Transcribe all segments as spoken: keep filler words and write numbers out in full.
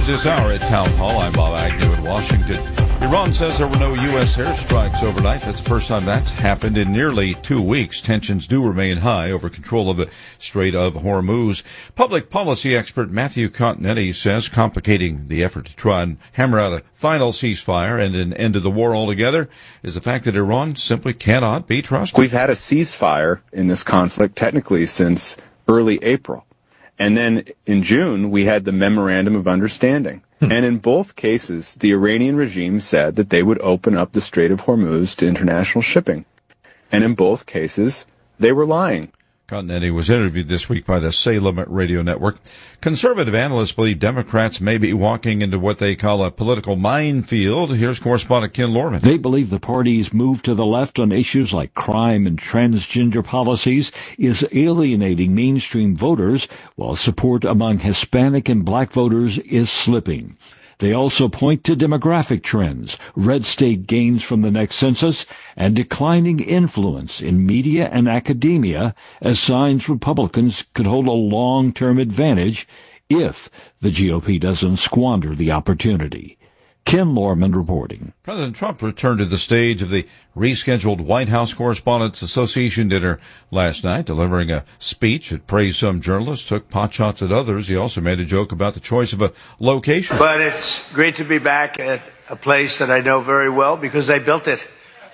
News this hour at Town Hall. I'm Bob Agnew in Washington. Iran says there were no U S airstrikes overnight. That's the first time that's happened in nearly two weeks. Tensions do remain high over control of the Strait of Hormuz. Public policy expert Matthew Continetti says complicating the effort to try and hammer out a final ceasefire and an end to the war altogether is the fact that Iran simply cannot be trusted. We've had a ceasefire in this conflict technically since early April. And then in June, we had the Memorandum of Understanding. Hmm. And in both cases, the Iranian regime said that they would open up the Strait of Hormuz to international shipping. And in both cases, they were lying. Continetti was interviewed this week by the Salem Radio Network. Conservative analysts believe Democrats may be walking into what they call a political minefield. Here's correspondent Ken Lorman. They believe the party's move to the left on issues like crime and transgender policies is alienating mainstream voters, while support among Hispanic and black voters is slipping. They also point to demographic trends, red state gains from the next census, and declining influence in media and academia as signs Republicans could hold a long-term advantage if the G O P doesn't squander the opportunity. Ken Lorman reporting. President Trump returned to the stage of the rescheduled White House Correspondents Association dinner last night, delivering a speech that praised some journalists, took potshots at others. He also made a joke about the choice of a location. But it's great to be back at a place that I know very well because I built it.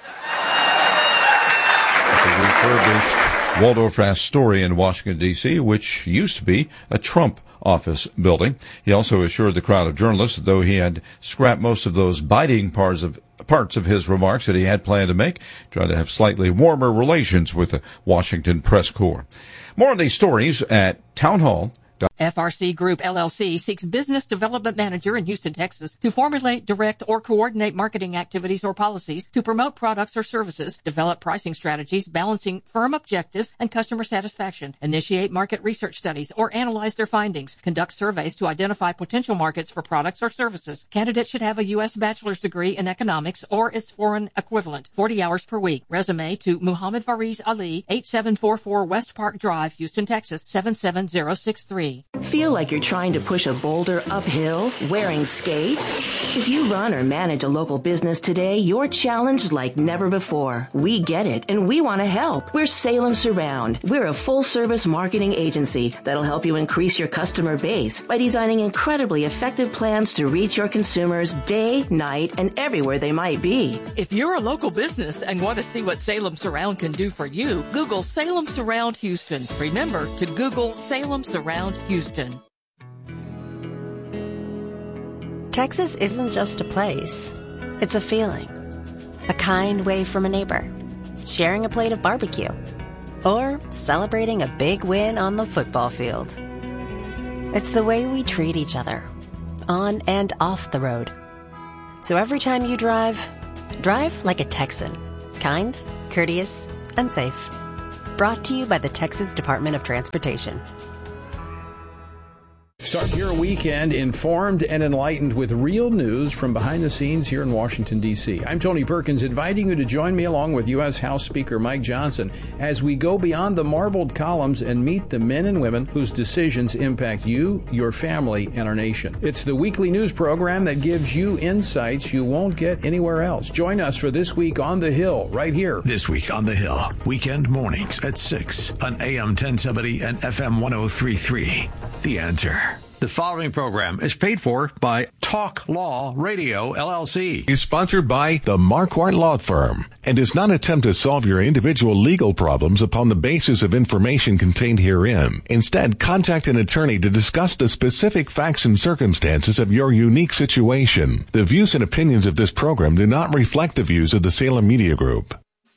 The refurbished Waldorf Astoria in Washington, D C, which used to be a Trump office building. He also assured the crowd of journalists that though he had scrapped most of those biting parts of parts of his remarks that he had planned to make, tried to have slightly warmer relations with the Washington press corps. More on these stories at Town Hall. F R C Group, L L C, seeks business development manager in Houston, Texas, to formulate, direct, or coordinate marketing activities or policies to promote products or services, develop pricing strategies balancing firm objectives and customer satisfaction, initiate market research studies or analyze their findings, conduct surveys to identify potential markets for products or services. Candidates should have a U S bachelor's degree in economics or its foreign equivalent, forty hours per week. Resume to Muhammad Fariz Ali, eighty-seven forty-four West Park Drive, Houston, Texas, seven seven zero six three. Feel like you're trying to push a boulder uphill wearing skates? If you run or manage a local business today, you're challenged like never before. We get it, and we want to help. We're Salem Surround. We're a full-service marketing agency that'll help you increase your customer base by designing incredibly effective plans to reach your consumers day, night, and everywhere they might be. If you're a local business and want to see what Salem Surround can do for you, Google Salem Surround Houston. Remember to Google Salem Surround Houston. Texas isn't just a place. It's a feeling. A kind wave from a neighbor. Sharing a plate of barbecue. Or celebrating a big win on the football field. It's the way we treat each other. On and off the road. So every time you drive, drive like a Texan. Kind, courteous, and safe. Brought to you by the Texas Department of Transportation. Start your weekend informed and enlightened with real news from behind the scenes here in Washington, D C. I'm Tony Perkins, inviting you to join me along with U S House Speaker Mike Johnson as we go beyond the marbled columns and meet the men and women whose decisions impact you, your family, and our nation. It's the weekly news program that gives you insights you won't get anywhere else. Join us for This Week on the Hill, right here. This Week on the Hill, weekend mornings at six on A M ten seventy and F M one oh three point three. The Answer. The following program is paid for by Talk Law Radio, L L C. Is sponsored by the Marquardt Law Firm and does not attempt to solve your individual legal problems upon the basis of information contained herein. Instead, contact an attorney to discuss the specific facts and circumstances of your unique situation. The views and opinions of this program do not reflect the views of the Salem Media Group.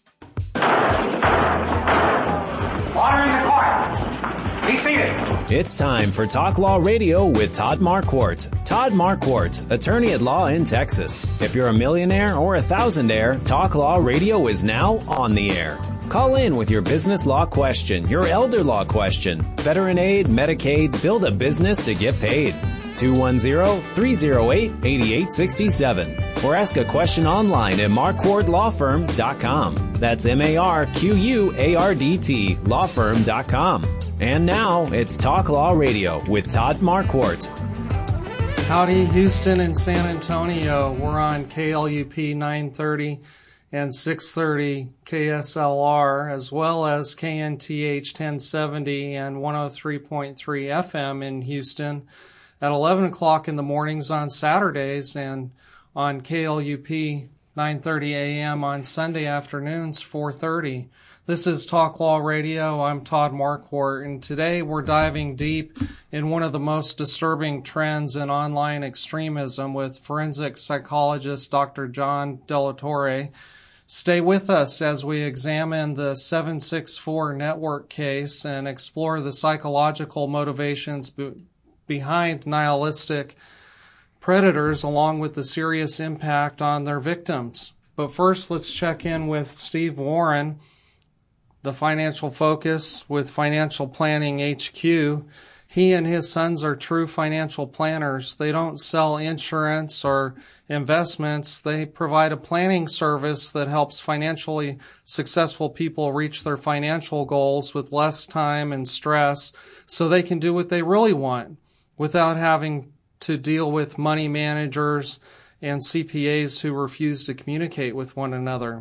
It's time for Talk Law Radio with Todd Marquardt. Todd Marquardt, attorney at law in Texas. If you're a millionaire or a thousandaire, Talk Law Radio is now on the air. Call in with your business law question, your elder law question, veteran aid, Medicaid, build a business to get paid. two one zero, three zero eight, eight eight six seven. Or ask a question online at marquardt law firm dot com. That's M A R Q U A R D T, law firm dot com. And now, it's Talk Law Radio with Todd Marquardt. Howdy, Houston and San Antonio. We're on K L U P nine thirty and six thirty K S L R, as well as K N T H ten seventy and one oh three point three F M in Houston at eleven o'clock in the mornings on Saturdays, and on K L U P nine thirty A M on Sunday afternoons, four thirty. This is Talk Law Radio. I'm Todd Marquardt, and today we're diving deep in one of the most disturbing trends in online extremism with forensic psychologist Doctor John Delatorre. Stay with us as we examine the seven six four network case and explore the psychological motivations be- behind nihilistic predators, along with the serious impact on their victims. But first, let's check in with Steve Warren, the Financial Focus with Financial Planning H Q. He and his sons are true financial planners. They don't sell insurance or investments. They provide a planning service that helps financially successful people reach their financial goals with less time and stress, so they can do what they really want without having to deal with money managers and C P As who refuse to communicate with one another.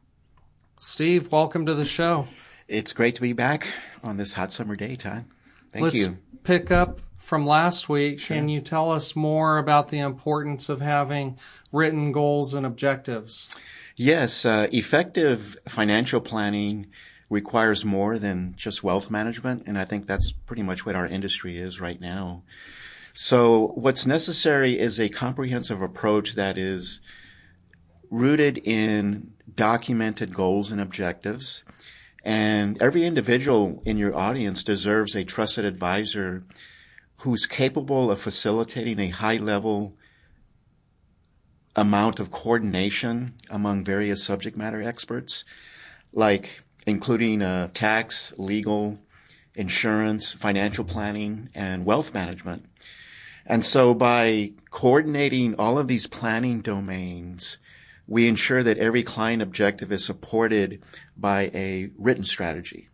Steve, welcome to the show. It's great to be back on this hot summer day, Todd. Thank Let's you. Let's pick up from last week. Sure. Can you tell us more about the importance of having written goals and objectives? Yes, uh, effective financial planning requires more than just wealth management, and I think that's pretty much what our industry is right now. So what's necessary is a comprehensive approach that is rooted in documented goals and objectives. And every individual in your audience deserves a trusted advisor who's capable of facilitating a high-level amount of coordination among various subject matter experts, like including uh, tax, legal, insurance, financial planning, and wealth management. And so by coordinating all of these planning domains, we ensure that every client objective is supported by a written strategy.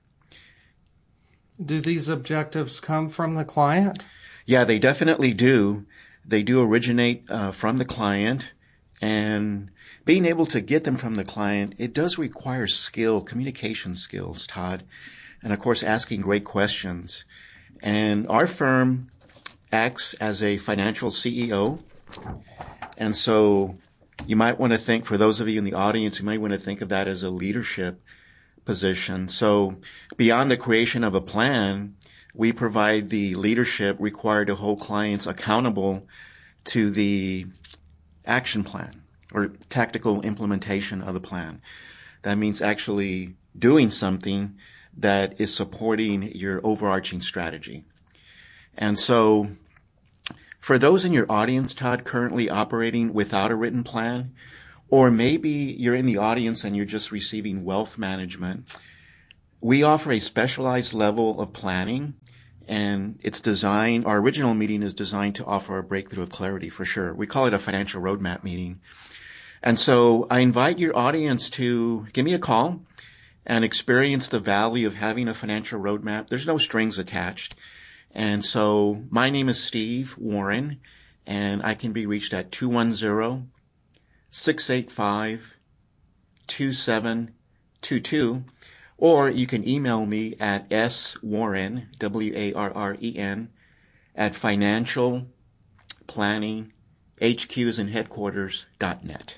Do these objectives come from the client? Yeah, they definitely do. They do originate uh, from the client, and being able to get them from the client, it does require skill, communication skills, Todd, and of course asking great questions. And our firm acts as a financial C E O, and so you might want to think, for those of you in the audience, you might want to think of that as a leadership position. So beyond the creation of a plan, we provide the leadership required to hold clients accountable to the action plan or tactical implementation of the plan. That means actually doing something that is supporting your overarching strategy. And so for those in your audience, Todd, currently operating without a written plan, or maybe you're in the audience and you're just receiving wealth management, we offer a specialized level of planning, and it's designed, our original meeting is designed to offer a breakthrough of clarity for sure. We call it a financial roadmap meeting. And so I invite your audience to give me a call and experience the value of having a financial roadmap. There's no strings attached. And so my name is Steve Warren, and I can be reached at two one zero, six eight five, two seven two two, or you can email me at swarren, W A R R E N, at financial planning, H Qs and headquarters dot net.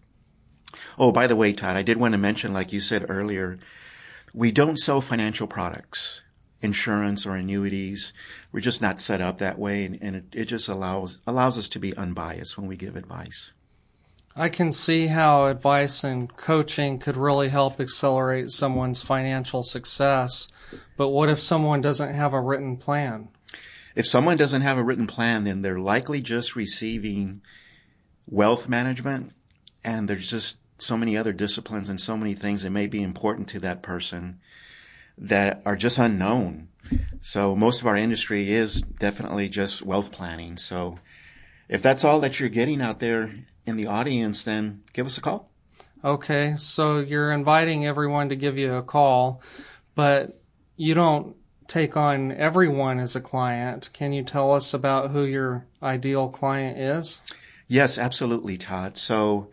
Oh, by the way, Todd, I did want to mention, like you said earlier, we don't sell financial products, insurance or annuities. We're just not set up that way, and, and it, it just allows allows us to be unbiased when we give advice. I can see how advice and coaching could really help accelerate someone's financial success, but what if someone doesn't have a written plan? If someone doesn't have a written plan, then they're likely just receiving wealth management, and there's just so many other disciplines and so many things that may be important to that person that are just unknown. So most of our industry is definitely just wealth planning. So if that's all that you're getting out there in the audience, then give us a call. Okay, so you're inviting everyone to give you a call, but you don't take on everyone as a client. Can you tell us about who your ideal client is? Yes, absolutely, Todd. So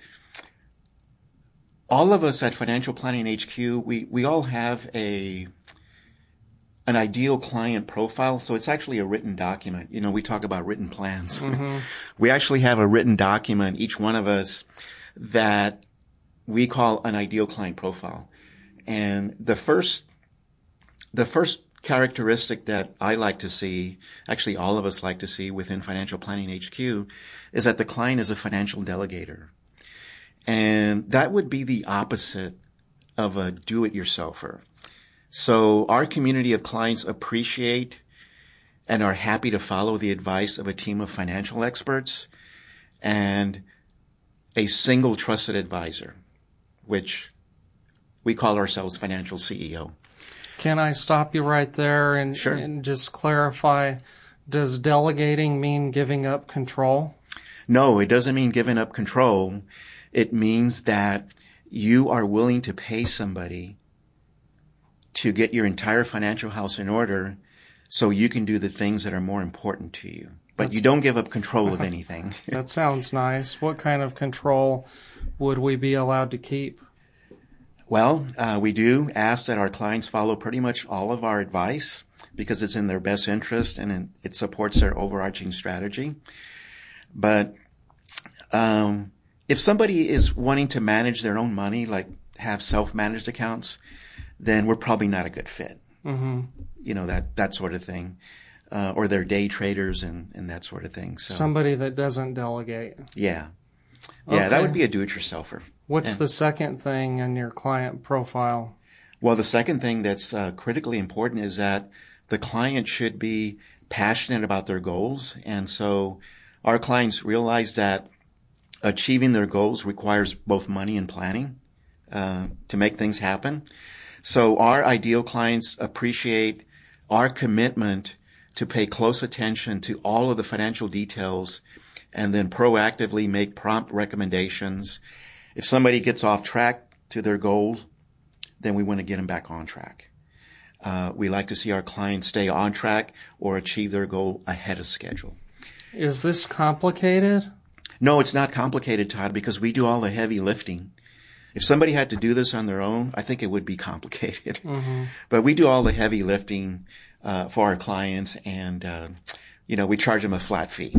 all of us at Financial Planning H Q, we, we all have a an ideal client profile. So it's actually a written document. You know, we talk about written plans. Mm-hmm. We actually have a written document, each one of us, that we call an ideal client profile. And the first, the first characteristic that I like to see, actually all of us like to see within Financial Planning H Q, is that the client is a financial delegator. And that would be the opposite of a do-it-yourselfer. So our community of clients appreciate and are happy to follow the advice of a team of financial experts and a single trusted advisor, which we call ourselves Financial C E O. Can I stop you right there and, sure. and just clarify, does delegating mean giving up control? No, it doesn't mean giving up control. It means that you are willing to pay somebody to get your entire financial house in order so you can do the things that are more important to you. But That's, you don't give up control of anything. That sounds nice. What kind of control would we be allowed to keep? Well, uh, we do ask that our clients follow pretty much all of our advice because it's in their best interest and it supports their overarching strategy. But um, if somebody is wanting to manage their own money, like have self-managed accounts, then we're probably not a good fit. Mm-hmm. You know, that, that sort of thing. Uh, or they're day traders and, and that sort of thing. So somebody that doesn't delegate. Yeah. Yeah, okay. That would be a do-it-yourselfer. What's and, the second thing in your client profile? Well, the second thing that's uh, critically important is that the client should be passionate about their goals. And so our clients realize that achieving their goals requires both money and planning uh, to make things happen. So our ideal clients appreciate our commitment to pay close attention to all of the financial details and then proactively make prompt recommendations. If somebody gets off track to their goal, then we want to get them back on track. Uh, we like to see our clients stay on track or achieve their goal ahead of schedule. Is this complicated? No, it's not complicated, Todd, because we do all the heavy lifting. If somebody had to do this on their own, I think it would be complicated. Mm-hmm. But we do all the heavy lifting uh, for our clients, and uh, you know, we charge them a flat fee.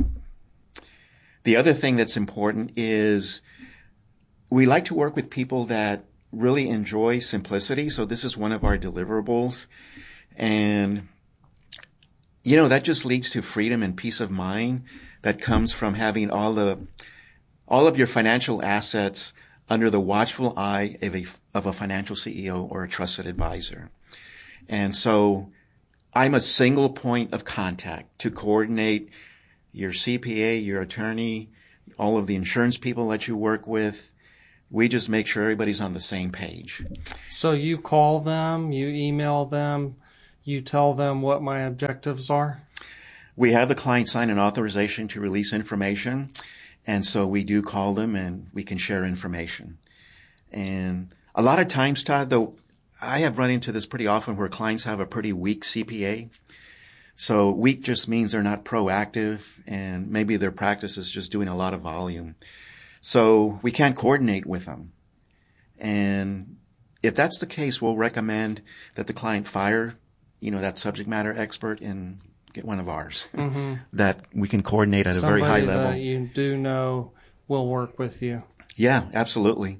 The other thing that's important is we like to work with people that really enjoy simplicity. So this is one of our deliverables, and you know, that just leads to freedom and peace of mind that comes from having all the all of your financial assets under the watchful eye of a, of a financial C E O or a trusted advisor. And so I'm a single point of contact to coordinate your C P A, your attorney, all of the insurance people that you work with. We just make sure everybody's on the same page. So you call them, you email them, you tell them what my objectives are? We have the client sign an authorization to release information. And so we do call them and we can share information. And a lot of times, Todd, though, I have run into this pretty often where clients have a pretty weak C P A. So weak just means they're not proactive and maybe their practice is just doing a lot of volume. So we can't coordinate with them. And if that's the case, we'll recommend that the client fire, you know, that subject matter expert and get one of ours mm-hmm. that we can coordinate at Somebody a very high level. That you do know will work with you. Yeah, absolutely.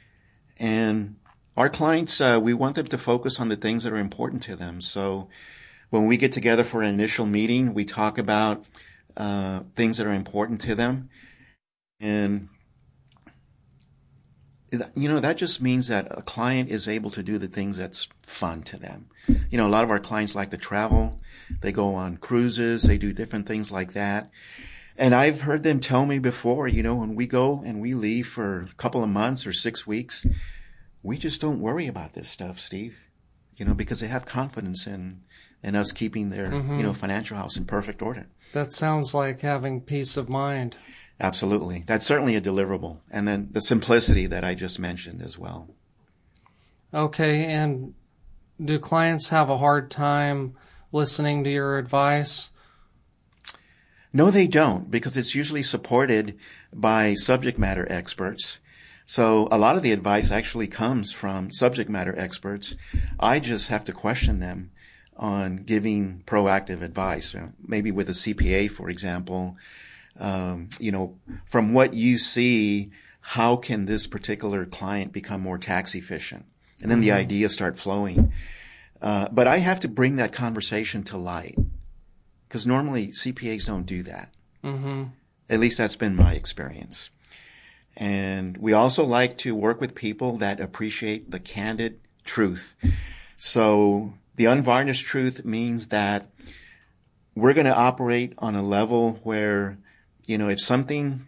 And our clients, uh, we want them to focus on the things that are important to them. So when we get together for an initial meeting, we talk about uh, things that are important to them. And, you know, that just means that a client is able to do the things that's fun to them. You know, a lot of our clients like to travel. They go on cruises. They do different things like that. And I've heard them tell me before, you know, when we go and we leave for a couple of months or six weeks, we just don't worry about this stuff, Steve, you know, because they have confidence in, in us keeping their, mm-hmm. you know, financial house in perfect order. That sounds like having peace of mind. Absolutely. That's certainly a deliverable. And then the simplicity that I just mentioned as well. Okay. And do clients have a hard time listening to your advice? No, they don't, because it's usually supported by subject matter experts. So a lot of the advice actually comes from subject matter experts. I just have to question them on giving proactive advice. Maybe with a C P A, for example, um, you know, from what you see, how can this particular client become more tax efficient? And then mm-hmm. the ideas start flowing. Uh, but I have to bring that conversation to light, because normally C P As don't do that. Mm-hmm. At least that's been my experience. And we also like to work with people that appreciate the candid truth. So the unvarnished truth means that we're going to operate on a level where, you know, if something,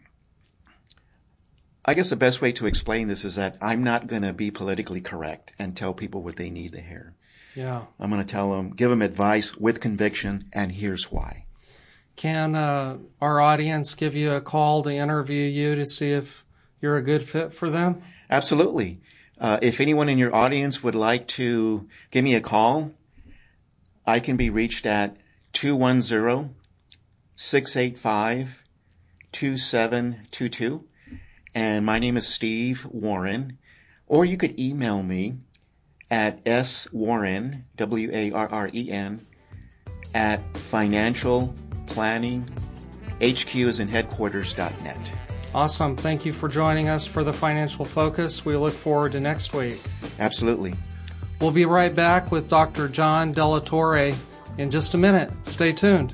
I guess the best way to explain this is that I'm not going to be politically correct and tell people what they need to hear. Yeah. I'm going to tell them, give them advice with conviction, and here's why. Can uh, our audience give you a call to interview you to see if you're a good fit for them? Absolutely. Uh, if anyone in your audience would like to give me a call, I can be reached at two one zero, six eight five, two seven two two. And my name is Steve Warren. Or you could email me at swarren, W A R R E N, at financial planning, H Q as in headquarters dot net. Awesome. Thank you for joining us for the Financial Focus. We look forward to next week. Absolutely. We'll be right back with Doctor John Delatorre in just a minute. Stay tuned.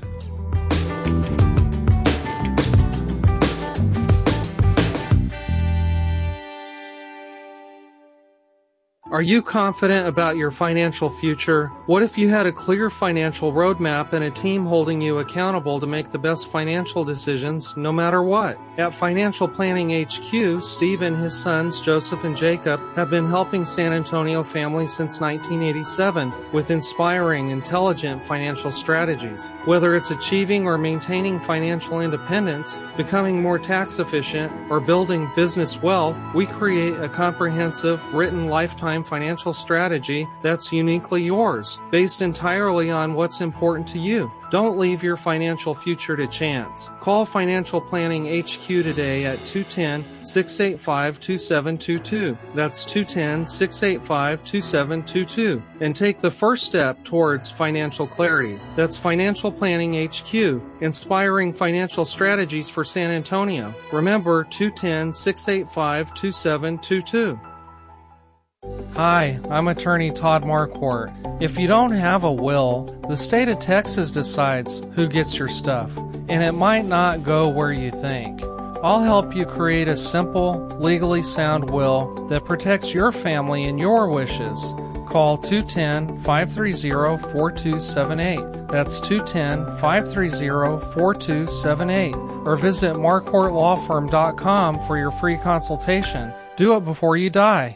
Are you confident about your financial future? What if you had a clear financial roadmap and a team holding you accountable to make the best financial decisions no matter what? At Financial Planning H Q, Steve and his sons, Joseph and Jacob, have been helping San Antonio families since nineteen eighty-seven with inspiring, intelligent financial strategies. Whether it's achieving or maintaining financial independence, becoming more tax efficient, or building business wealth, we create a comprehensive, written lifetime financial strategy that's uniquely yours, based entirely on what's important to you. Don't leave your financial future to chance. Call Financial Planning H Q today at two one zero, six eight five, two seven two two. That's two one zero, six eight five, two seven two two. And take the first step towards financial clarity. That's Financial Planning H Q, inspiring financial strategies for San Antonio. Remember, two one zero, six eight five, two seven two two. Hi, I'm attorney Todd Marquardt. If you don't have a will, the state of Texas decides who gets your stuff, and it might not go where you think. I'll help you create a simple, legally sound will that protects your family and your wishes. Call two one zero, five three zero, four two seven eight. That's two one zero, five three zero, four two seven eight. Or visit marquardt law firm dot com for your free consultation. Do it before you die.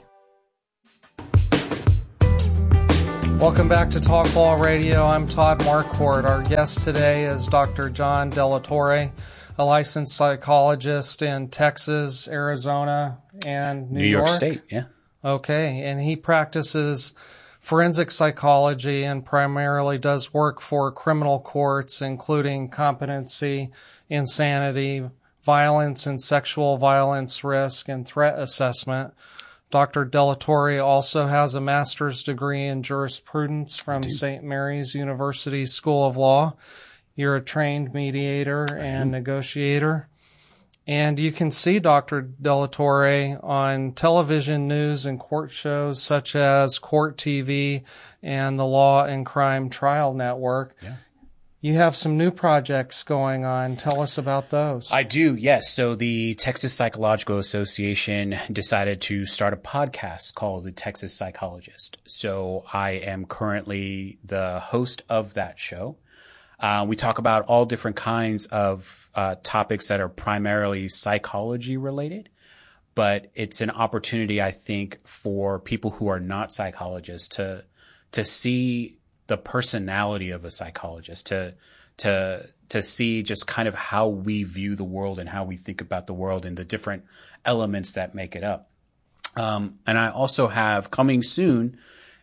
Welcome back to Talk Law Radio. I'm Todd Marquardt. Our guest today is Doctor John Delatorre, a licensed psychologist in Texas, Arizona, and New, New York. York State, yeah. Okay, and he practices forensic psychology and primarily does work for criminal courts, including competency, insanity, violence and sexual violence risk, and threat assessment. Doctor Delatorre also has a master's degree in jurisprudence from Saint Mary's University School of Law. You're a trained mediator and negotiator. And you can see Doctor Delatorre on television news and court shows such as Court T V and the Law and Crime Trial Network. Yeah. You have some new projects going on. Tell us about those. I do, yes. So the Texas Psychological Association decided to start a podcast called The Texas Psychologist. So I am currently the host of that show. Uh, we talk about all different kinds of uh, topics that are primarily psychology related, but it's an opportunity, I think, for people who are not psychologists to to see the personality of a psychologist, to to to see just kind of how we view the world and how we think about the world and the different elements that make it up. Um, and I also have coming soon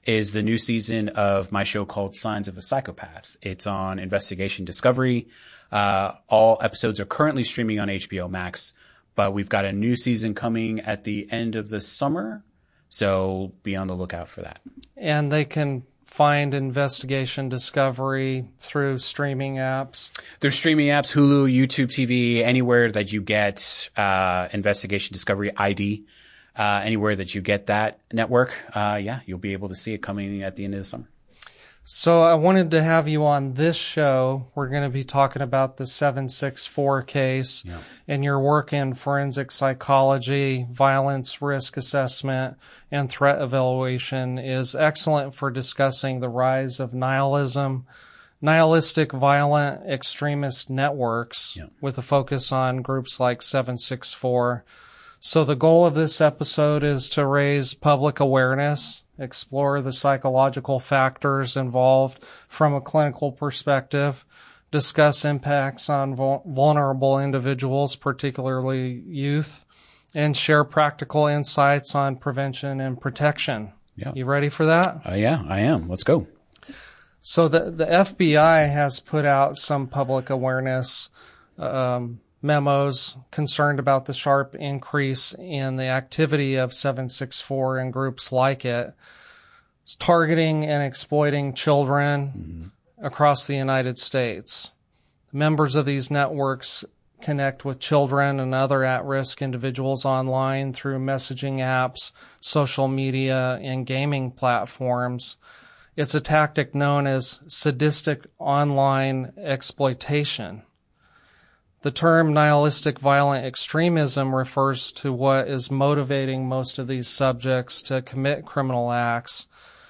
is the new season of my show called Signs of a Psychopath. It's on Investigation Discovery. Uh, all episodes are currently streaming on H B O Max, but we've got a new season coming at the end of the summer. So be on the lookout for that. And they can find Investigation Discovery through streaming apps? There's streaming apps, Hulu, YouTube T V, anywhere that you get uh, Investigation Discovery I D, uh, anywhere that you get that network, uh, yeah, you'll be able to see it coming at the end of the summer. So I wanted to have you on this show. We're going to be talking about the seven six four case yeah. and your work in forensic psychology, violence risk assessment, and threat evaluation is excellent for discussing the rise of nihilism, nihilistic violent extremist networks yeah. with a focus on groups like seven six four. So the goal of this episode is to raise public awareness, explore the psychological factors involved from a clinical perspective, discuss impacts on vul- vulnerable individuals, particularly youth, and share practical insights on prevention and protection. Yeah. You ready for that? Uh, yeah, I am. Let's go. So the, the F B I has put out some public awareness um memos concerned about the sharp increase in the activity of seven six four and groups like it. It's targeting and exploiting children mm-hmm. across the United States. Members of these networks connect with children and other at-risk individuals online through messaging apps, social media, and gaming platforms. It's a tactic known as sadistic online exploitation. The term nihilistic violent extremism refers to what is motivating most of these subjects to commit criminal acts.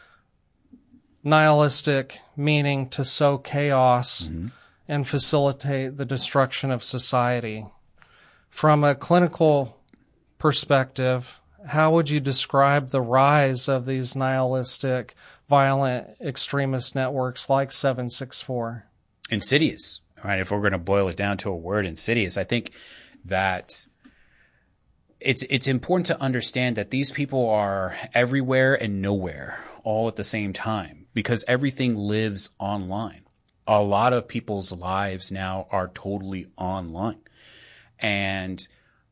Nihilistic meaning to sow chaos mm-hmm. and facilitate the destruction of society. From a clinical perspective, how would you describe the rise of these nihilistic violent extremist networks like seven six four? Insidious. Right, if we're going to boil it down to a word, insidious, I think that it's it's important to understand that these people are everywhere and nowhere all at the same time because everything lives online. A lot of people's lives now are totally online. And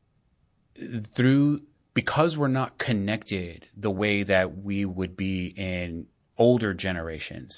through because we're not connected the way that we would be in older generations,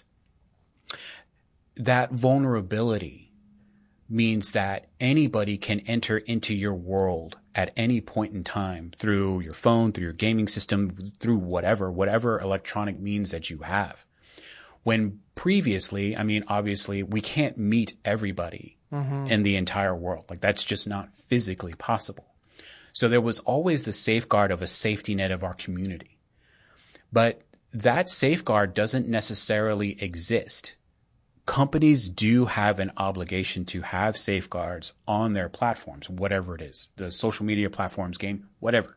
that vulnerability means that anybody can enter into your world at any point in time through your phone, through your gaming system, through whatever, whatever electronic means that you have. When previously, I mean, obviously, we can't meet everybody mm-hmm. in the entire world. Like, that's just not physically possible. So there was always the safeguard of a safety net of our community. But that safeguard doesn't necessarily exist. Companies do have an obligation to have safeguards on their platforms, whatever it is, the social media platforms, game, whatever.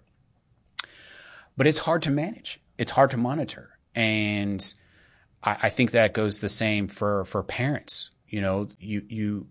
But it's hard to manage. It's hard to monitor. And I, I think that goes the same for, for parents. You know, you, you,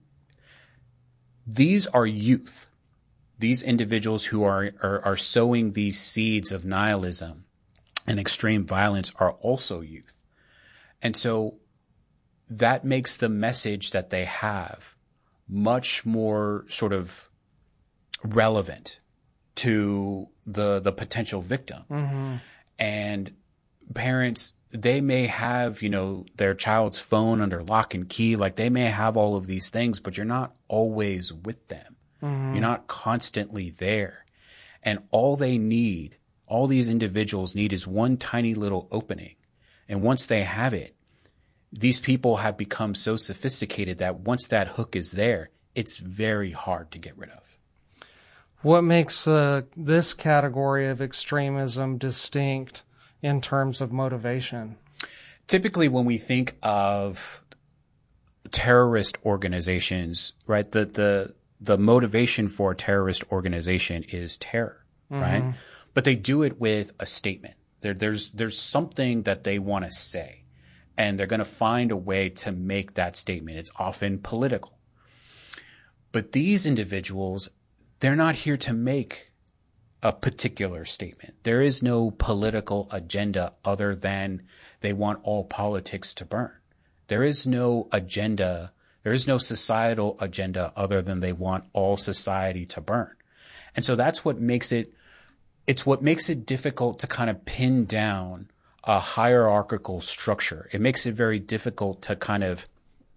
these are youth. These individuals who are, are, are sowing these seeds of nihilism and extreme violence are also youth. And so that makes the message that they have much more sort of relevant to the the potential victim. Mm-hmm. And parents, they may have, you know, their child's phone under lock and key, like they may have all of these things, but you're not always with them. Mm-hmm. You're not constantly there. And all they need, all these individuals need is one tiny little opening. And once they have it, these people have become so sophisticated that once that hook is there, it's very hard to get rid of. What makes uh, this category of extremism distinct in terms of motivation? Typically, when we think of terrorist organizations, right, the the, the motivation for a terrorist organization is terror, mm-hmm. right? But they do it with a statement. There, there's there's something that they want to say. And they're going to find a way to make that statement. It's often political. But these individuals, they're not here to make a particular statement. There is no political agenda other than they want all politics to burn. There is no agenda, there is no societal agenda other than they want all society to burn. And so that's what makes it, it's what makes it difficult to kind of pin down a hierarchical structure. It makes it very difficult to kind of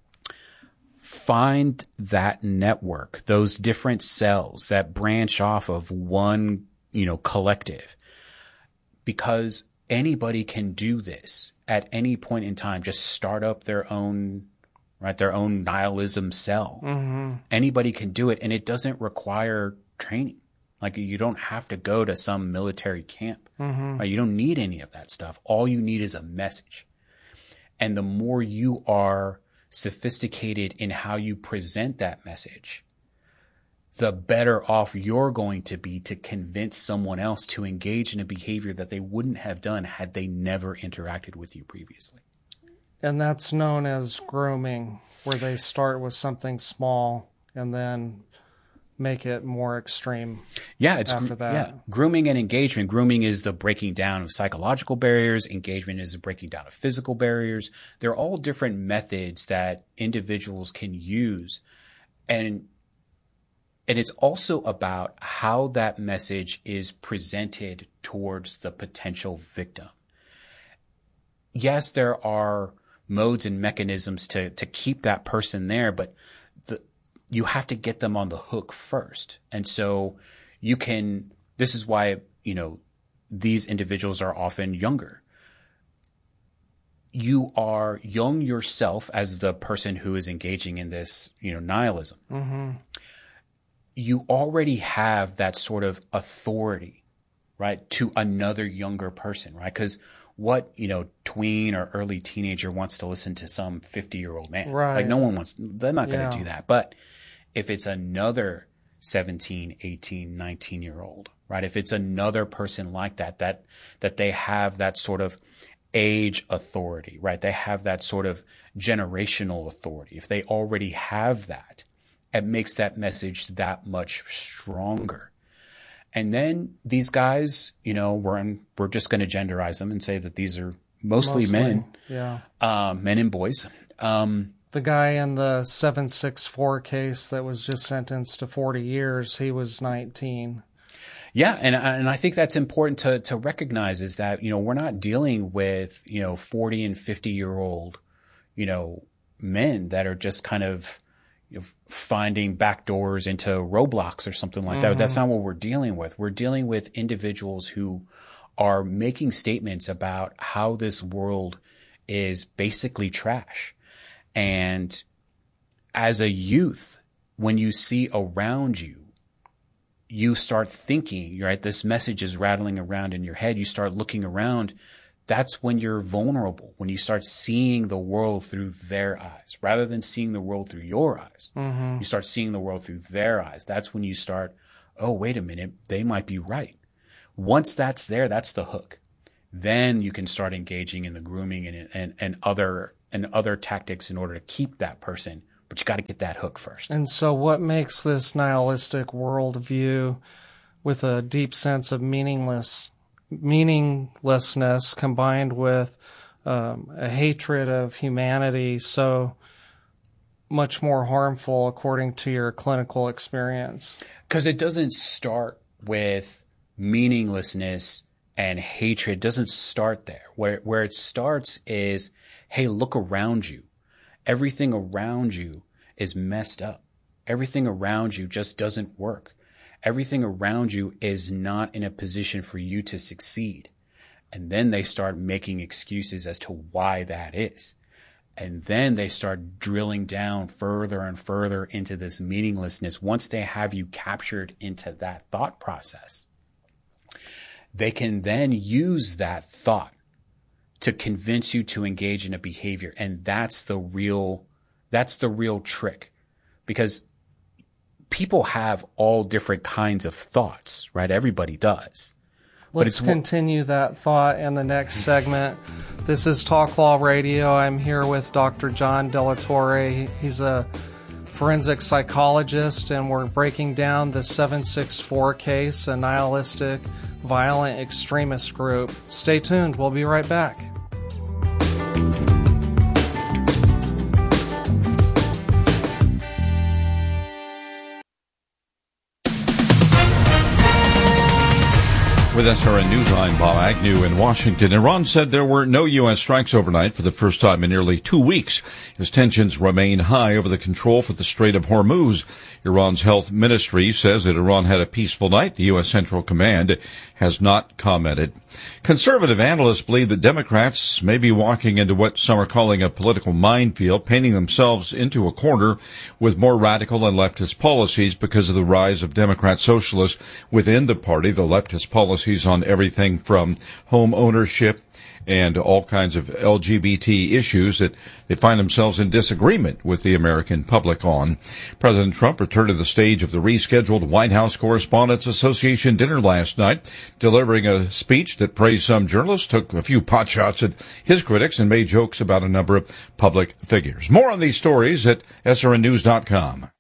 find that network, those different cells that branch off of one, you know, collective, because anybody can do this at any point in time. Just start up their own, right, their own nihilism cell. Mm-hmm. Anybody can do it, and it doesn't require training. Like, you don't have to go to some military camp. Mm-hmm. Right? You don't need any of that stuff. All you need is a message. And the more you are sophisticated in how you present that message, the better off you're going to be to convince someone else to engage in a behavior that they wouldn't have done had they never interacted with you previously. And that's known as grooming, where they start with something small and then make it more extreme. Yeah, it's after that. Yeah, grooming and engagement. Grooming is the breaking down of psychological barriers. Engagement is the breaking down of physical barriers. They're all different methods that individuals can use, and and it's also about how that message is presented towards the potential victim. Yes, there are modes and mechanisms to to keep that person there, but the you have to get them on the hook first. And so you can, this is why, you know, these individuals are often younger. You are young yourself as the person who is engaging in this, you know, nihilism. Mm-hmm. You already have that sort of authority, right, to another younger person, right? Because what, you know, tween or early teenager wants to listen to some fifty-year-old man? Right. Like, no one wants, they're not going Yeah. to do that. But if it's another seventeen, eighteen, nineteen-year-old, right, if it's another person like that, that that they have that sort of age authority, right, they have that sort of generational authority, if they already have that, it makes that message that much stronger. And then these guys, you know, we're in, we're just going to genderize them and say that these are mostly, Mostly, men, yeah. uh, men and boys. Um, The guy in the seven six four case that was just sentenced to forty years, he was nineteen. Yeah, and and I think that's important to to recognize, is that, you know, we're not dealing with, you know, forty and fifty year old, you know, men that are just kind of, you know, finding back doors into Roblox or something like that. Mm-hmm. That's not what we're dealing with. We're dealing with individuals who are making statements about how this world is basically trash. And as a youth, when you see around you, you start thinking, right, this message is rattling around in your head. You start looking around. That's when you're vulnerable, when you start seeing the world through their eyes, rather than seeing the world through your eyes. Mm-hmm. You start seeing the world through their eyes. That's when you start, oh, wait a minute, they might be right. Once that's there, that's the hook. Then you can start engaging in the grooming and, and, and other and other tactics in order to keep that person. But you got to get that hook first. And so what makes this nihilistic worldview with a deep sense of meaningless meaninglessness combined with um, a hatred of humanity so much more harmful according to your clinical experience? Because it doesn't start with meaninglessness and hatred. It doesn't start there. Where where it starts is, hey, look around you. Everything around you is messed up. Everything around you just doesn't work. Everything around you is not in a position for you to succeed. And then they start making excuses as to why that is. And then they start drilling down further and further into this meaninglessness. Once they have you captured into that thought process, they can then use that thought to convince you to engage in a behavior. And that's the real, that's the real trick, because people have all different kinds of thoughts, right? Everybody does. But Let's it's continue that thought in the next segment. This is Talk Law Radio. I'm here with Doctor John Delatorre. He's a forensic psychologist, and we're breaking down the seven six four case, a nihilistic, violent extremist group. Stay tuned. We'll be right back. With S R N News, I'm Bob Agnew in Washington. Iran said there were no U S strikes overnight for the first time in nearly two weeks, as tensions remain high over the control for the Strait of Hormuz. Iran's health ministry says that Iran had a peaceful night. The U S Central Command has not commented. Conservative analysts believe that Democrats may be walking into what some are calling a political minefield, painting themselves into a corner with more radical and leftist policies because of the rise of Democrat socialists within the party. The leftist policies on everything from home ownership and all kinds of L G B T issues that they find themselves in disagreement with the American public on. President Trump returned to the stage of the rescheduled White House Correspondents Association dinner last night, delivering a speech that praised some journalists, took a few potshots at his critics, and made jokes about a number of public figures. More on these stories at S R N news dot com.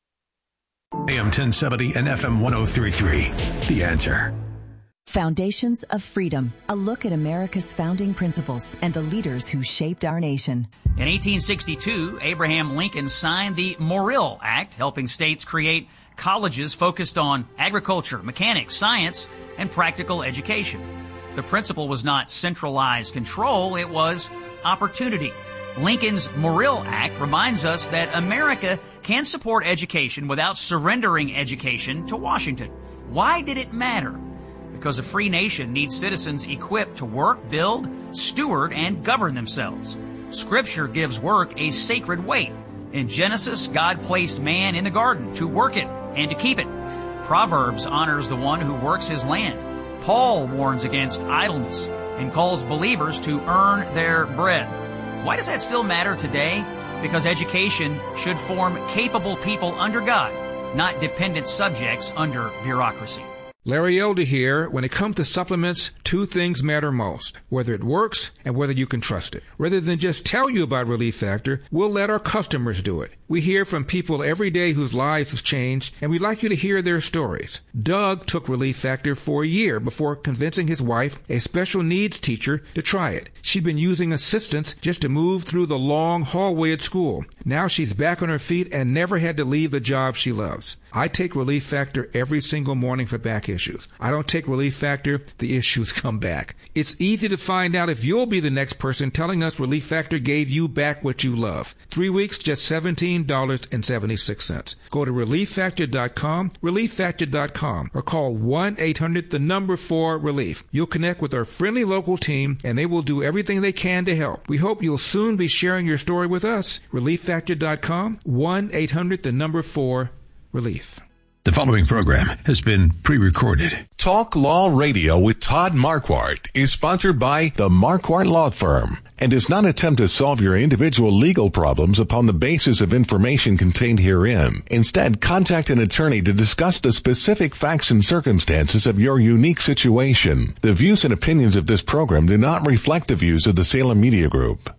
A M ten seventy and F M one oh three point three. The Answer. Foundations of Freedom, a look at America's founding principles and the leaders who shaped our nation. In eighteen sixty-two, Abraham Lincoln signed the Morrill Act, helping states create colleges focused on agriculture, mechanics, science, and practical education. The principle was not centralized control, it was opportunity. Lincoln's Morrill Act reminds us that America can support education without surrendering education to Washington. Why did it matter? Because a free nation needs citizens equipped to work, build, steward, and govern themselves. Scripture gives work a sacred weight. In Genesis, God placed man in the garden to work it and to keep it. Proverbs honors the one who works his land. Paul warns against idleness and calls believers to earn their bread. Why does that still matter today? Because education should form capable people under God, not dependent subjects under bureaucracy. Larry Elder here. When it comes to supplements, two things matter most: whether it works and whether you can trust it. Rather than just tell you about Relief Factor, we'll let our customers do it. We hear from people every day whose lives have changed, and we'd like you to hear their stories. Doug took Relief Factor for a year before convincing his wife, a special needs teacher, to try it. She'd been using assistance just to move through the long hallway at school. Now she's back on her feet and never had to leave the job she loves. I take Relief Factor every single morning for back issues. I don't take Relief Factor, the issues come back. It's easy to find out if you'll be the next person telling us Relief Factor gave you back what you love. Three weeks, just seventeen dollars and seventy-six cents. Go to relief factor dot com, relief factor dot com, or call one eight hundred the number four relief. You'll connect with our friendly local team, and they will do everything they can to help. We hope you'll soon be sharing your story with us. relief factor dot com, one eight hundred the number four relief. The following program has been pre-recorded. Talk Law Radio with Todd Marquardt is sponsored by the Marquardt Law Firm and does not attempt to solve your individual legal problems upon the basis of information contained herein. Instead, contact an attorney to discuss the specific facts and circumstances of your unique situation. The views and opinions of this program do not reflect the views of the Salem Media Group.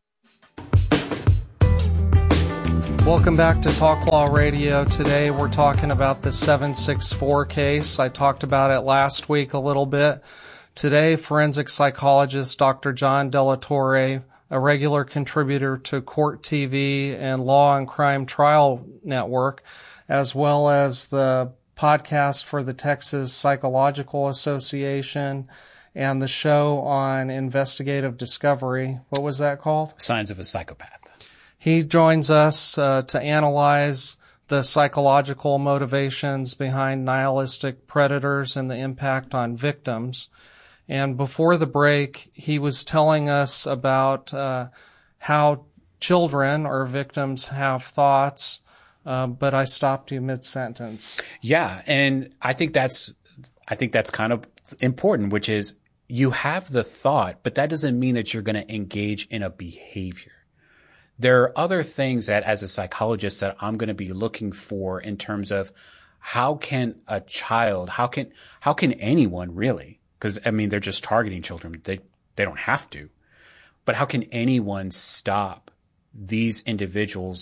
Welcome back to Talk Law Radio. Today we're talking about the seven six four case. I talked about it last week a little bit. Today, forensic psychologist Doctor John Delatorre, a regular contributor to Court T V and Law and Crime Trial Network, as well as the podcast for the Texas Psychological Association and the show on investigative discovery. What was that called? Signs of a Psychopath. He joins us uh, to analyze the psychological motivations behind nihilistic predators and the impact on victims. And before the break, he was telling us about uh, how children or victims have thoughts, uh, but I stopped you mid-sentence. Yeah, and I think that's I think that's kind of important, which is you have the thought, but that doesn't mean that you're going to engage in a behavior. There are other things that as a psychologist that I'm going to be looking for in terms of how can a child, how can, how can anyone really, because I mean, they're just targeting children. They, they don't have to, but how can anyone stop these individuals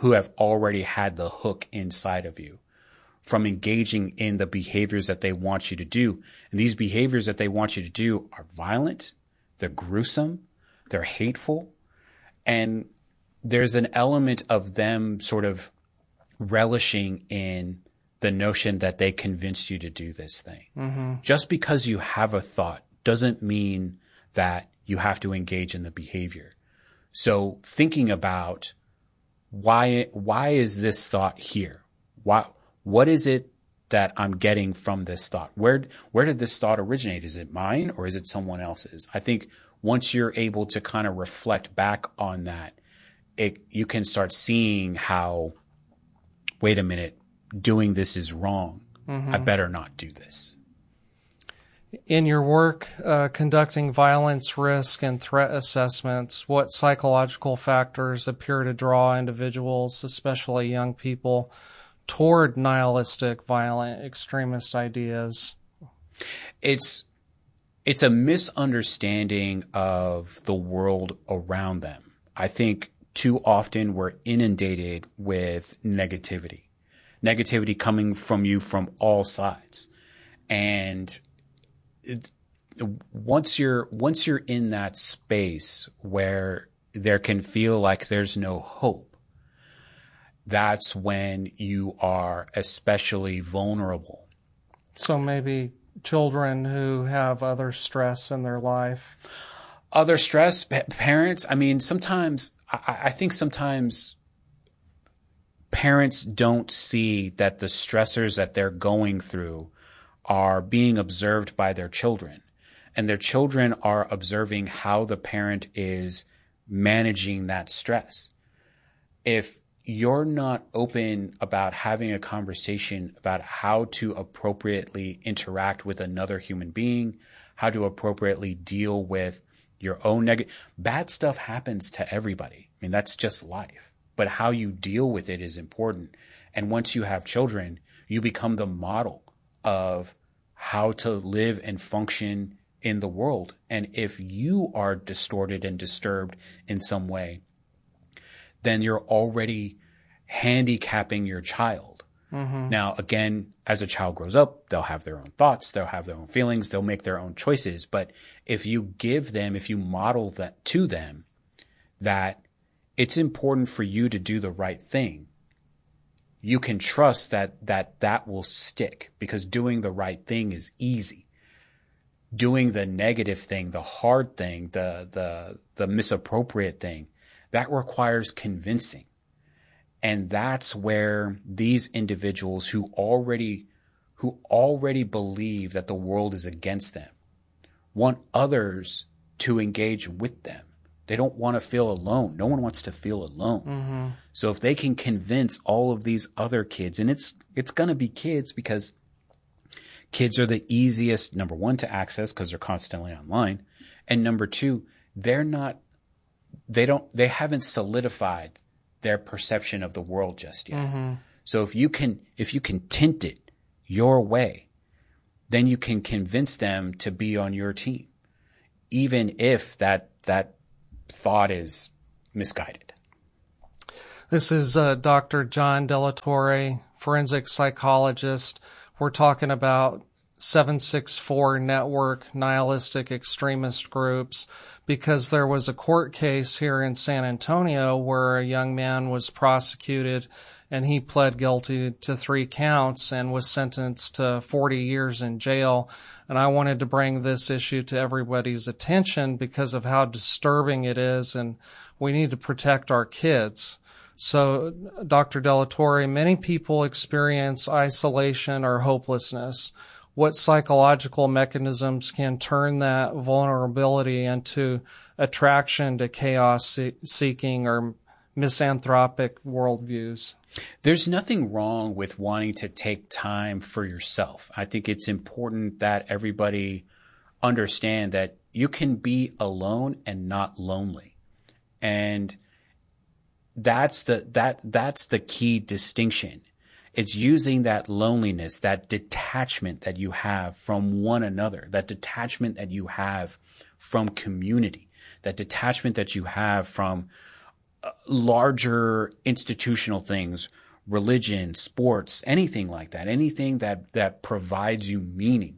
who have already had the hook inside of you from engaging in the behaviors that they want you to do. And these behaviors that they want you to do are violent, they're gruesome, they're hateful, and there's an element of them sort of relishing in the notion that they convinced you to do this thing. Mm-hmm. Just because you have a thought doesn't mean that you have to engage in the behavior. So thinking about why, why is this thought here? Why, what is it that I'm getting from this thought? Where, where did this thought originate? Is it mine or is it someone else's? I think once you're able to kind of reflect back on that, it, you can start seeing how, wait a minute, doing this is wrong. Mm-hmm. I better not do this. In your work uh, conducting violence risk and threat assessments, what psychological factors appear to draw individuals, especially young people, toward nihilistic, violent, extremist ideas? It's it's a misunderstanding of the world around them. I think too often we're inundated with negativity. Negativity coming from you from all sides. And it, once you're once you're in that space where there can feel like there's no hope, that's when you are especially vulnerable. So maybe children who have other stress in their life. Other stress, pa- parents, I mean, sometimes, I, I think sometimes parents don't see that the stressors that they're going through are being observed by their children. And their children are observing how the parent is managing that stress. If you're not open about having a conversation about how to appropriately interact with another human being, how to appropriately deal with your own negative, bad stuff happens to everybody. I mean, that's just life. But how you deal with it is important. And once you have children, you become the model of how to live and function in the world. And if you are distorted and disturbed in some way, then you're already handicapping your child. Mm-hmm. Now, again, as a child grows up, they'll have their own thoughts, they'll have their own feelings, they'll make their own choices. But if you give them, if you model that to them, that it's important for you to do the right thing, you can trust that that that will stick, because doing the right thing is easy. Doing the negative thing, the hard thing, the the the misappropriate thing, that requires convincing. And that's where these individuals who already who already believe that the world is against them want others to engage with them. They don't want to feel alone. No one wants to feel alone. Mm-hmm. So if they can convince all of these other kids, and it's it's going to be kids, because kids are the easiest, number one, to access because they're constantly online. And number two, they're not, they don't, they haven't solidified their perception of the world just yet. Mm-hmm. So if you can, if you can tint it your way, then you can convince them to be on your team, even if that, that thought is misguided. This is uh, Doctor John Delatorre, forensic psychologist. We're talking about seven six four network nihilistic extremist groups, because there was a court case here in San Antonio where a young man was prosecuted and he pled guilty to three counts and was sentenced to forty years in jail. And I wanted to bring this issue to everybody's attention because of how disturbing it is, and we need to protect our kids. So, Doctor Delatorre, many people experience isolation or hopelessness. What psychological mechanisms can turn that vulnerability into attraction to chaos-seeking or misanthropic worldviews? There's nothing wrong with wanting to take time for yourself. I think it's important that everybody understand that you can be alone and not lonely. And that's the that that's the key distinction. It's using that loneliness, that detachment that you have from one another, that detachment that you have from community, that detachment that you have from larger institutional things, religion, sports, anything like that, anything that, that provides you meaning.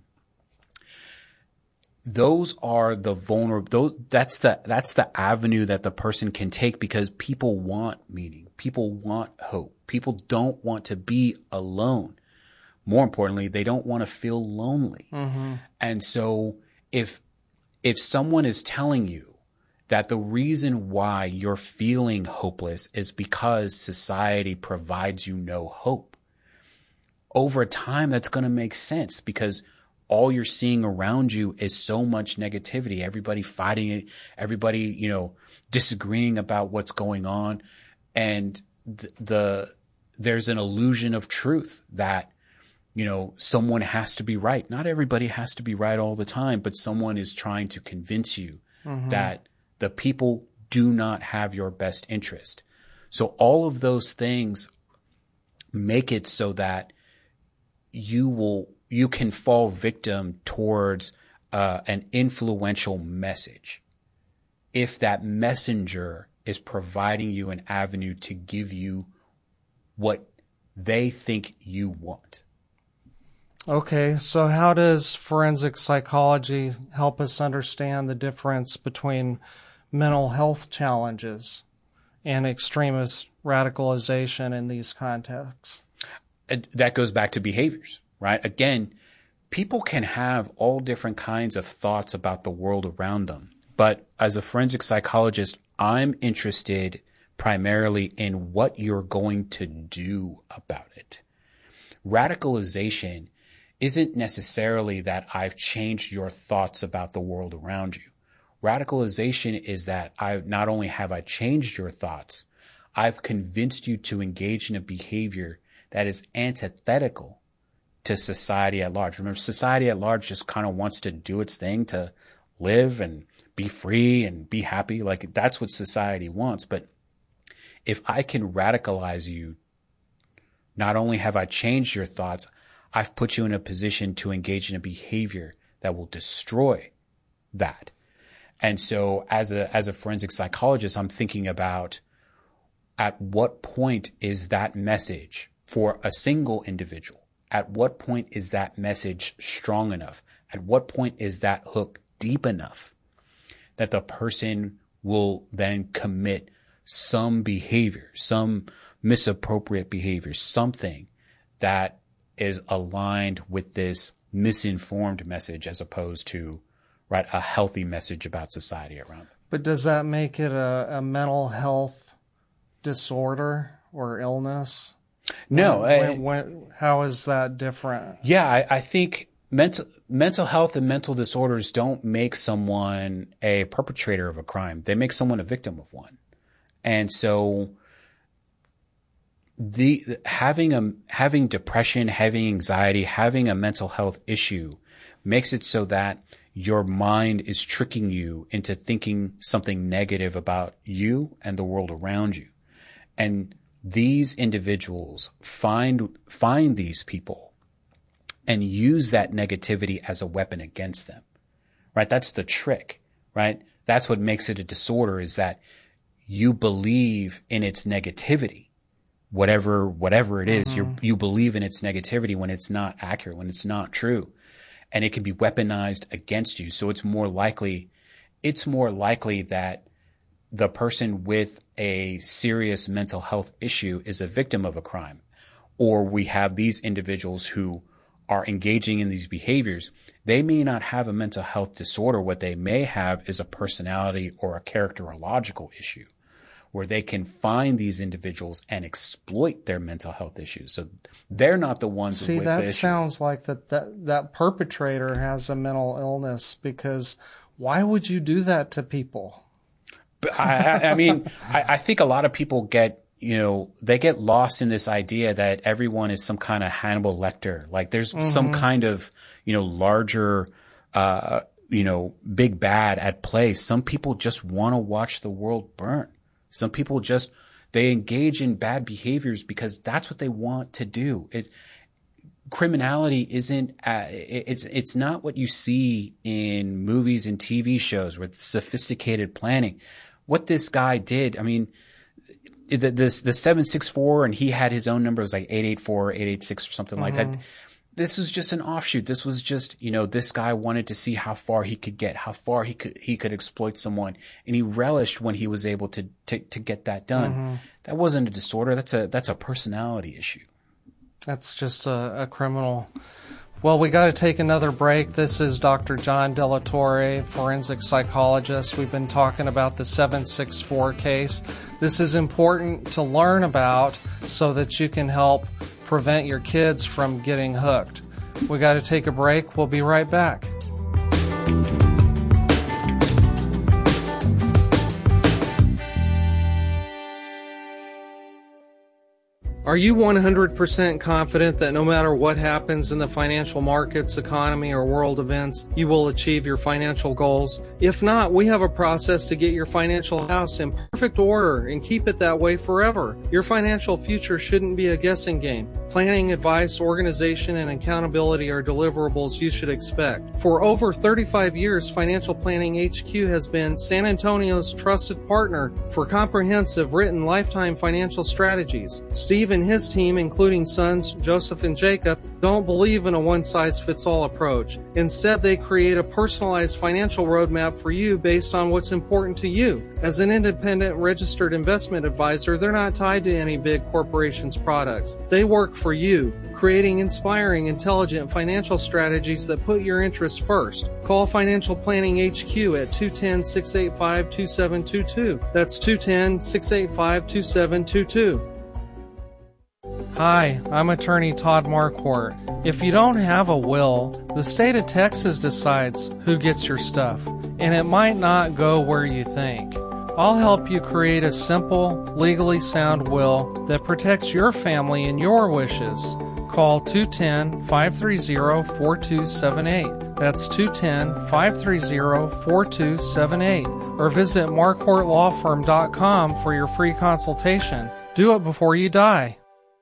Those are the vulnerable, those, that's the, that's the avenue that the person can take because people want meaning. People want hope. People don't want to be alone. More importantly, they don't want to feel lonely. Mm-hmm. And so if, if someone is telling you that the reason why you're feeling hopeless is because society provides you no hope, over time, that's going to make sense because all you're seeing around you is so much negativity. Everybody fighting it, everybody, you know, disagreeing about what's going on. And the, the there's an illusion of truth that, you know, someone has to be right. Not everybody has to be right all the time, but someone is trying to convince you mm-hmm. that the people do not have your best interest. So all of those things make it so that you will you can fall victim towards uh, an influential message if that messenger is providing you an avenue to give you what they think you want. Okay, so how does forensic psychology help us understand the difference between mental health challenges and extremist radicalization in these contexts? And that goes back to behaviors, right? Again, people can have all different kinds of thoughts about the world around them. But as a forensic psychologist, I'm interested primarily in what you're going to do about it. Radicalization isn't necessarily that I've changed your thoughts about the world around you. Radicalization is that I not only have I changed your thoughts, I've convinced you to engage in a behavior that is antithetical to society at large. Remember, society at large just kind of wants to do its thing to live and be free and be happy. Like that's what society wants. But if I can radicalize you, not only have I changed your thoughts, I've put you in a position to engage in a behavior that will destroy that. And so as a, as a forensic psychologist, I'm thinking about at what point is that message for a single individual? At what point is that message strong enough? At what point is that hook deep enough that the person will then commit some behavior, some misappropriate behavior, something that is aligned with this misinformed message as opposed to, right, a healthy message about society around it. But does that make it a, a mental health disorder or illness? No. When, I, when, when, how is that different? Yeah, I, I think mental mental health and mental disorders don't make someone a perpetrator of a crime. They make someone a victim of one. And so the having a having depression, having anxiety, having a mental health issue makes it so that your mind is tricking you into thinking something negative about you and the world around you. And these individuals find find these people and use that negativity as a weapon against them. Right? That's the trick, right? That's what makes it a disorder, is that you believe in its negativity. Whatever whatever it is, mm-hmm. you you believe in its negativity when it's not accurate, when it's not true. And it can be weaponized against you. So it's more likely it's more likely that the person with a serious mental health issue is a victim of a crime. Or we have these individuals who are engaging in these behaviors. They may not have a mental health disorder. What they may have is a personality or a characterological issue, where they can find these individuals and exploit their mental health issues. So they're not the ones See, with that the issue. sounds like that, that that perpetrator has a mental illness, because why would you do that to people? But I, I mean, I, I think a lot of people get, you know, they get lost in this idea that everyone is some kind of Hannibal Lecter. Like there's mm-hmm. some kind of, you know, larger, uh, you know, big bad at play. Some people just want to watch the world burn. Some people just, they engage in bad behaviors because that's what they want to do. It, criminality isn't, uh, it, it's, it's not what you see in movies and T V shows with sophisticated planning. What this guy did, I mean, the, this, the seven six four, and he had his own number. It was like eight eight four, eight eight six or something mm-hmm. like that. This was just an offshoot. This was just, you know, this guy wanted to see how far he could get, how far he could, he could exploit someone. And he relished when he was able to, to, to get that done. Mm-hmm. That wasn't a disorder. That's a, that's a personality issue. That's just a, a criminal. Well, we got to take another break. This is Doctor John Delatorre, forensic psychologist. We've been talking about the seven six four case. This is important to learn about so that you can help prevent your kids from getting hooked. We got to take a break. We'll be right back. Are you one hundred percent confident that no matter what happens in the financial markets, economy, or world events, you will achieve your financial goals? If not, we have a process to get your financial house in perfect order and keep it that way forever. Your financial future shouldn't be a guessing game. Planning, advice, organization, and accountability are deliverables you should expect. For over thirty-five years, Financial Planning H Q has been San Antonio's trusted partner for comprehensive written lifetime financial strategies. Steve and his team, including sons Joseph and Jacob, don't believe in a one-size-fits-all approach. Instead, they create a personalized financial roadmap for you based on what's important to you. As an independent registered investment advisor, they're not tied to any big corporation's products. They work for you, creating inspiring, intelligent financial strategies that put your interests first. Call Financial Planning H Q at two one zero, six eight five, two seven two two. That's two one zero, six eight five, two seven two two. Hi, I'm attorney Todd Marquardt. If you don't have a will, the state of Texas decides who gets your stuff, and it might not go where you think. I'll help you create a simple, legally sound will that protects your family and your wishes. Call two one zero, five three zero, four two seven eight. That's two one zero, five three zero, four two seven eight. Or visit marquardt law firm dot com for your free consultation. Do it before you die.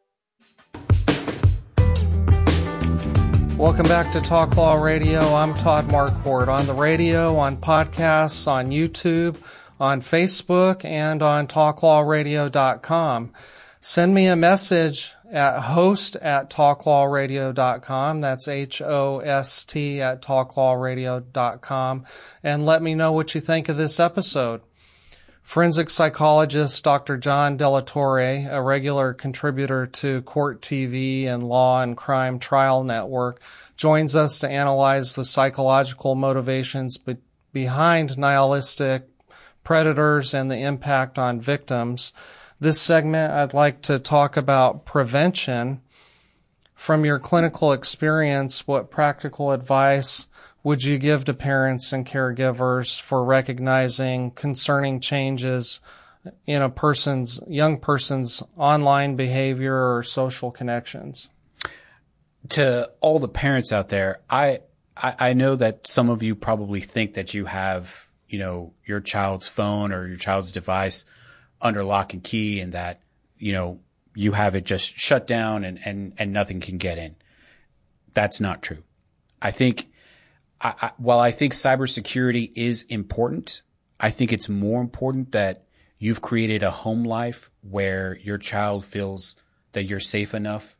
Welcome back to Talk Law Radio. I'm Todd Marquardt. On the radio, on podcasts, on YouTube, on Facebook, and on talk law radio dot com. Send me a message at host at talk law radio dot com. That's H O S T at talk law radio dot com. And let me know what you think of this episode. Forensic psychologist Doctor John Delatorre, a regular contributor to Court T V and Law and Crime Trial Network, joins us to analyze the psychological motivations be- behind nihilistic predators and the impact on victims. This segment, I'd like to talk about prevention. From your clinical experience, what practical advice would you give to parents and caregivers for recognizing concerning changes in a person's, young person's online behavior or social connections? To all the parents out there, I, I, I know that some of you probably think that you have, you know, your child's phone or your child's device under lock and key and that, you know, you have it just shut down and, and, and nothing can get in. That's not true. I think I, I, while I think cybersecurity is important, I think it's more important that you've created a home life where your child feels that you're safe enough